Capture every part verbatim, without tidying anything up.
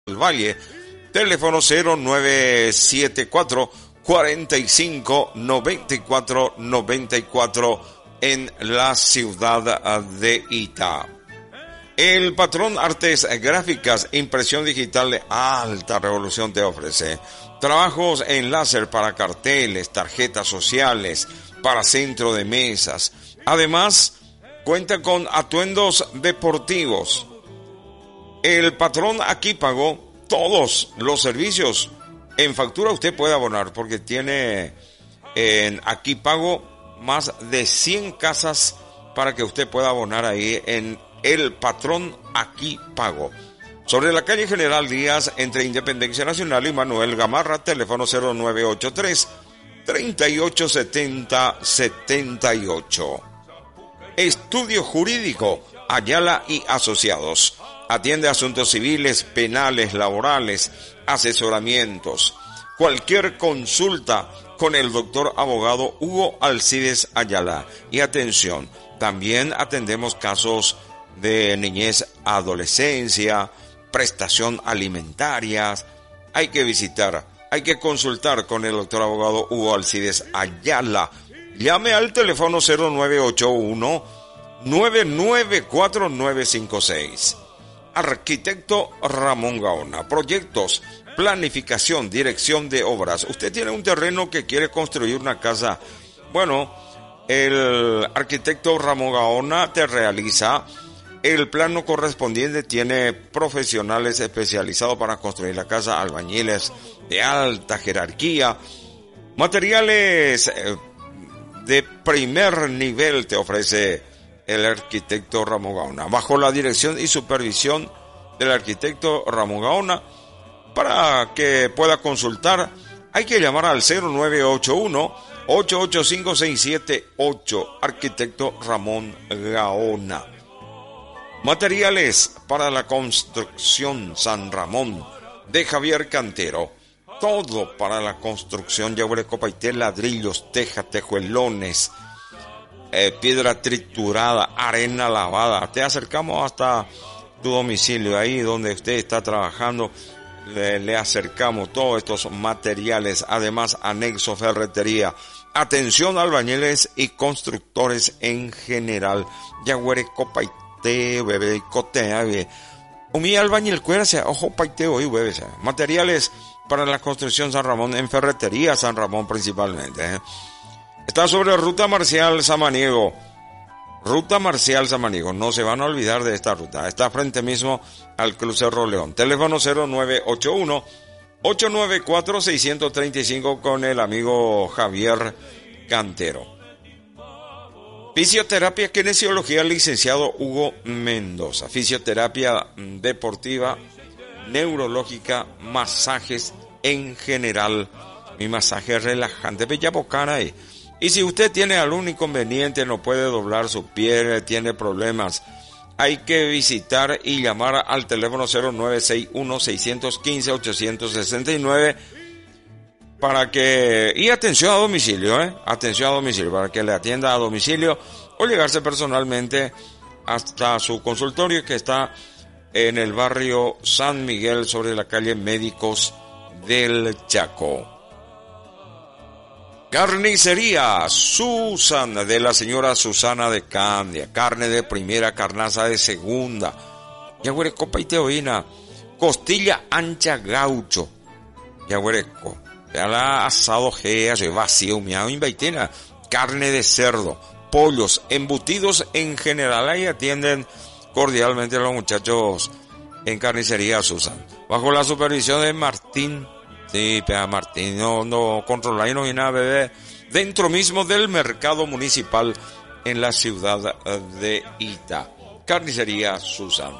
del Valle, teléfono cero nueve siete cuatro, cuarenta y cinco, noventa y cuatro, noventa y cuatro en la ciudad de Ita. El Patrón Artes Gráficas, impresión digital de alta revolución te ofrece trabajos en láser para carteles, tarjetas sociales, para centro de mesas. Además, cuenta con atuendos deportivos. El Patrón aquí pagó todos los servicios. En factura usted puede abonar porque tiene en Aquí Pago más de cien casas para que usted pueda abonar ahí en El Patrón Aquí Pago. Sobre la calle General Díaz, entre Independencia Nacional y Manuel Gamarra, teléfono cero nueve ocho tres, treinta y ocho setenta, setenta y ocho. Estudio Jurídico Ayala y Asociados. Atiende asuntos civiles, penales, laborales, asesoramientos. Cualquier consulta con el doctor abogado Hugo Alcides Ayala. Y atención, también atendemos casos de niñez, adolescencia, prestación alimentaria. Hay que visitar, hay que consultar con el doctor abogado Hugo Alcides Ayala. Llame al teléfono cero nueve ocho uno, nueve nueve cuatro nueve cinco seis. Arquitecto Ramón Gaona. Proyectos, planificación, dirección de obras. Usted tiene un terreno que quiere construir una casa. Bueno, el arquitecto Ramón Gaona te realiza el plano correspondiente. Tiene profesionales especializados para construir la casa, albañiles de alta jerarquía, materiales de primer nivel te ofrece el arquitecto Ramón Gaona, bajo la dirección y supervisión del arquitecto Ramón Gaona. Para que pueda consultar, hay que llamar al cero nueve ocho uno, ocho ocho cinco, seis siete ocho, arquitecto Ramón Gaona. Materiales para la construcción San Ramón, de Javier Cantero. Todo para la construcción, yaure, copaité, ladrillos, tejas, tejuelones, Eh, piedra triturada, arena lavada. Te acercamos hasta tu domicilio, ahí donde usted está trabajando, le, le acercamos todos estos materiales. Además, anexo, ferretería, atención a albañiles y constructores en general. Yagüere, copaite, bebé, cotea, bebé. Umi albañil, cuérase, ojo, paiteo y bebé. Materiales para la construcción San Ramón, en ferretería San Ramón principalmente, ¿eh? Está sobre Ruta Marcial Samaniego. Ruta Marcial Samaniego. No se van a olvidar de esta ruta. Está frente mismo al crucero León. Teléfono cero nueve ocho uno, ocho nueve cuatro, seis tres cinco con el amigo Javier Cantero. Fisioterapia, kinesiología, licenciado Hugo Mendoza. Fisioterapia deportiva, neurológica, masajes en general. Mi masaje relajante. Bella bocana ahí. Y si usted tiene algún inconveniente, no puede doblar su pie, tiene problemas, hay que visitar y llamar al teléfono cero nueve seis uno, seis uno cinco, ocho seis nueve para que, y atención a domicilio, eh, atención a domicilio, para que le atienda a domicilio o llegarse personalmente hasta su consultorio que está en el barrio San Miguel sobre la calle Médicos del Chaco. Carnicería Susana, de la señora Susana de Candia. Carne de primera, carnaza de segunda. Yagüere, copa y teoína. Costilla ancha gaucho. Yagüereco. Ya la asado gea, soy vacío, miau, invaitena. Carne de cerdo. Pollos, embutidos en general. Ahí atienden cordialmente a los muchachos en Carnicería Susana. Bajo la supervisión de Martín. Sí, pea Martín, no, no controla y no hay nada, bebé. Dentro mismo del mercado municipal en la ciudad de Ita. Carnicería Susan.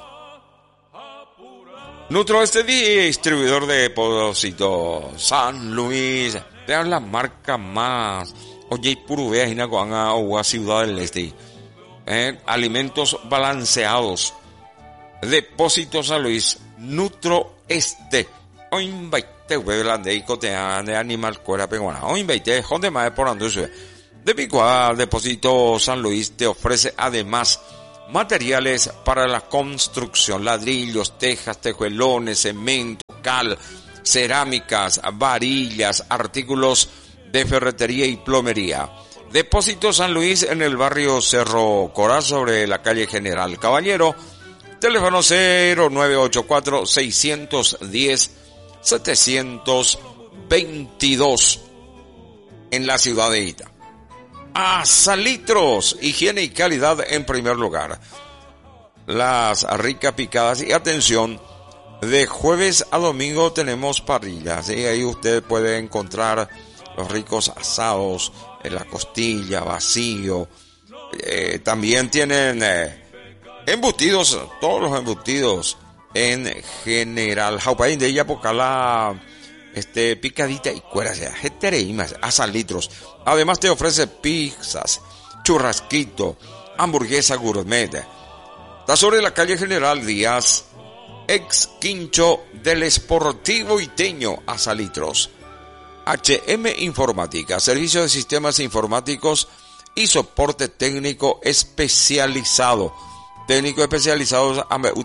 Nutroeste, distribuidor de depósito San Luis. Vean la marca más. Oye, puro vea, Hinaguanga o Ciudad del Este. Eh, alimentos balanceados. Depósito San Luis. Nutroeste. Hoy invite, huevlande y cotea de animal cuera peguana. Hoy invite, jonde más por anduce. De Picua, Depósito San Luis te ofrece además materiales para la construcción, ladrillos, tejas, tejuelones, cemento, cal, cerámicas, varillas, artículos de ferretería y plomería. Depósito San Luis en el barrio Cerro Corá sobre la calle General Caballero. Teléfono cero nueve ocho cuatro, seis uno cero, siete dos dos en la ciudad de Ita. Azalitros, higiene y calidad en primer lugar. Las ricas picadas y atención, de jueves a domingo tenemos parrillas y ahí usted puede encontrar los ricos asados, la costilla, vacío. Eh, también tienen eh, embutidos, todos los embutidos en general. Jaupaín de Yapocala, este, picadita y cueras, jetereimas, Azalitros. Además te ofrece pizzas, churrasquito, hamburguesa gourmet. Está sobre la calle General Díaz, ex quincho del Sportivo Iteño. Azalitros. H M Informática, servicio de sistemas informáticos y soporte técnico especializado. Técnico especializado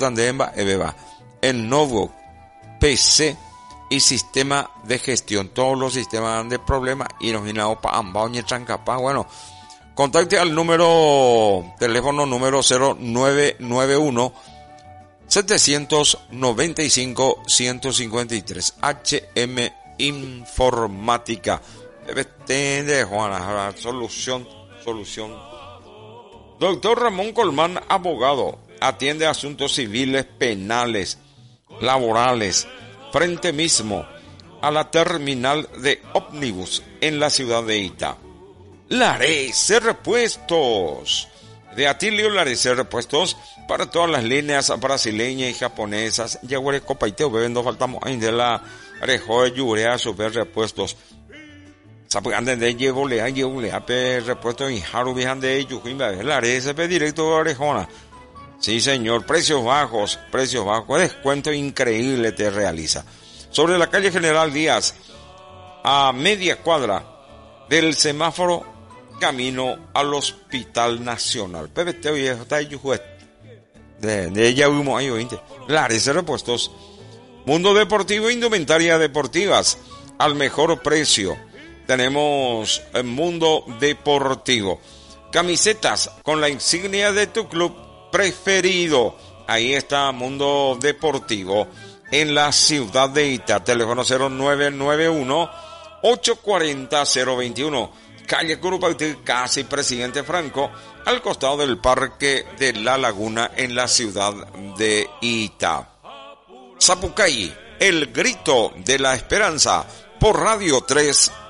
en notebook, P C y sistema de gestión. Todos los sistemas de problemas y nos vinamos para ambao y trancapá. Bueno, contacte al número, teléfono número cero nueve nueve uno, siete nueve cinco, uno cinco tres. H M Informática. De Juana, solución, solución. Doctor Ramón Colmán, abogado, atiende asuntos civiles, penales, laborales, frente mismo a la terminal de ómnibus en la ciudad de Ita. Larese Repuestos. De Atilio Larese Repuestos para todas las líneas brasileñas y japonesas. Yaguare copaiteo, bebendo faltamos ahí de la Arejo de Yurea, super repuestos. Sapagande de llevo lea, llevo lea, pe repuestos y haru vijan de ellos, la ese pe directo de Orejona. Sí, señor, precios bajos, precios bajos, descuento increíble te realiza. Sobre la calle General Díaz, a media cuadra del semáforo, camino al Hospital Nacional. P B T viejo, está ahí, juez. De, de ella vimos ahí, oíste. Larese Repuestos. Mundo Deportivo, indumentaria deportivas al mejor precio. Tenemos el Mundo Deportivo. Camisetas con la insignia de tu club preferido. Ahí está Mundo Deportivo en la ciudad de Ita. Teléfono cero nueve nueve uno, ocho cuatro cero, cero dos uno. Calle Curupaytí, casi Presidente Franco, al costado del Parque de la Laguna en la ciudad de Ita. Zapucay, el grito de la esperanza por Radio tres